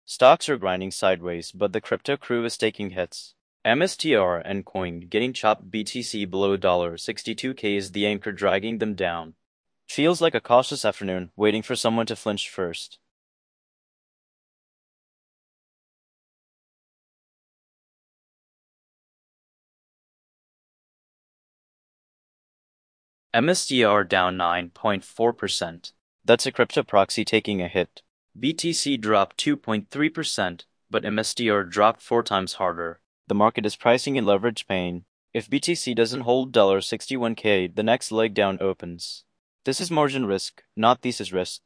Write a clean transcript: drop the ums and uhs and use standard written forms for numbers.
Stocks are grinding sideways, but the crypto crew is taking hits. MSTR and Coin getting chopped. BTC below $62K is the anchor dragging them down. Feels like a cautious afternoon, waiting for someone to flinch first. MSTR down 9.4%. That's a crypto proxy taking a hit. BTC dropped 2.3%, but MSTR dropped 4 times harder. The market is pricing in leverage pain. If BTC doesn't hold $61K, the next leg down opens. This is margin risk, not thesis risk.